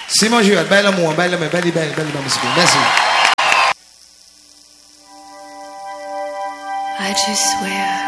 Simon Girard, bel amour, belle musique. Merci. I just swear